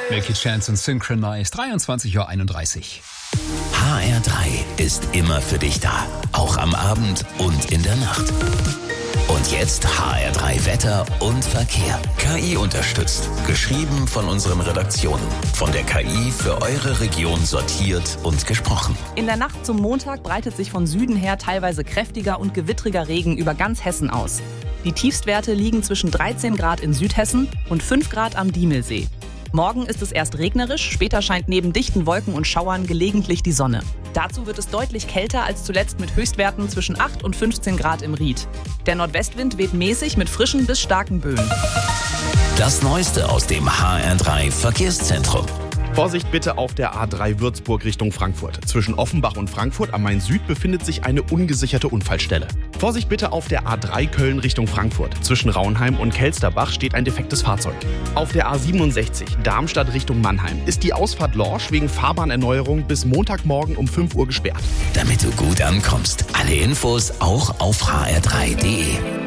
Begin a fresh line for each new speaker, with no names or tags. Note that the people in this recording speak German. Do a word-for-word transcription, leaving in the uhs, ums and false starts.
Milky Chance und Synchronize, dreiundzwanzig Uhr einunddreißig.
H R drei ist immer für dich da, auch am Abend und in der Nacht. Und jetzt H R drei Wetter und Verkehr. K I unterstützt. Geschrieben von unseren Redaktionen. Von der K I für eure Region sortiert und gesprochen.
In der Nacht zum Montag breitet sich von Süden her teilweise kräftiger und gewittriger Regen über ganz Hessen aus. Die Tiefstwerte liegen zwischen dreizehn Grad in Südhessen und fünf Grad am Diemelsee. Morgen ist es erst regnerisch, später scheint neben dichten Wolken und Schauern gelegentlich die Sonne. Dazu wird es deutlich kälter als zuletzt mit Höchstwerten zwischen acht und fünfzehn Grad im Ried. Der Nordwestwind weht mäßig mit frischen bis starken Böen.
Das Neueste aus dem H R drei Verkehrszentrum.
Vorsicht bitte auf der A drei Würzburg Richtung Frankfurt. Zwischen Offenbach und Frankfurt am Main-Süd befindet sich eine ungesicherte Unfallstelle. Vorsicht bitte auf der A drei Köln Richtung Frankfurt. Zwischen Raunheim und Kelsterbach steht ein defektes Fahrzeug. Auf der A siebenundsechzig Darmstadt Richtung Mannheim ist die Ausfahrt Lorsch wegen Fahrbahnerneuerung bis Montagmorgen um fünf Uhr gesperrt.
Damit du gut ankommst. Alle Infos auch auf h r drei punkt d e.